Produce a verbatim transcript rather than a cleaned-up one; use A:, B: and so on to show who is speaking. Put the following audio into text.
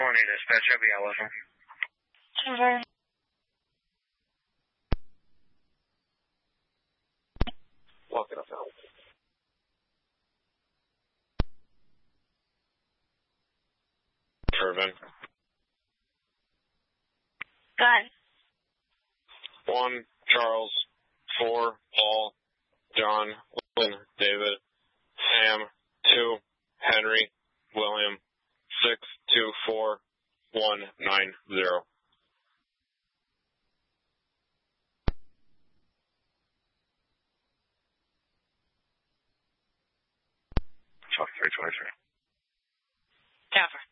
A: twenty, dispatch, I'll be out with him.
B: Okay.
A: Walking up now. Irvin.
B: Go ahead.
A: One, Charles. Four, Paul. John. Lynn, David. Sam. Two, Henry. William. Six, two, four, one, nine, zero. Twelve, three, twenty-three.
B: Jennifer.